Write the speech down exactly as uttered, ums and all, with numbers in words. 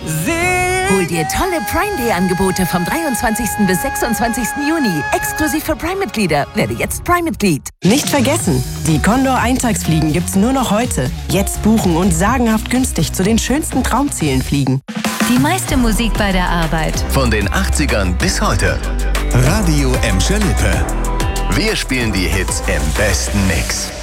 Hol dir tolle Prime Day Angebote vom dreiundzwanzigsten bis sechsundzwanzigsten Juni. Exklusiv für Prime-Mitglieder. Werde jetzt Prime-Mitglied. Nicht vergessen, die Condor Eintagsfliegen gibt's nur noch heute. Jetzt buchen und sagenhaft günstig zu den schönsten Traumzielen fliegen. Die meiste Musik bei der Arbeit. Von den achtzigern bis heute. Radio Emscher Lippe. Wir spielen die Hits im besten Mix.